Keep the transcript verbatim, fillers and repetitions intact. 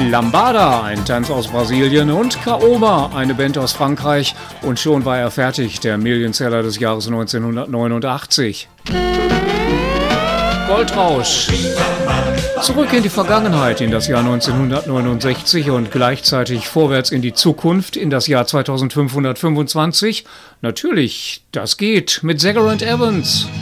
Lambada, ein Tanz aus Brasilien, und Kaoma, eine Band aus Frankreich. Und schon war er fertig, der Millionseller des Jahres neunzehnhundertneunundachtzig. Goldrausch. Zurück in die Vergangenheit, in das Jahr neunzehnhundertneunundsechzig, und gleichzeitig vorwärts in die Zukunft, in das Jahr zweitausendfünfhundertfünfundzwanzig. Natürlich, das geht mit Zager and Evans.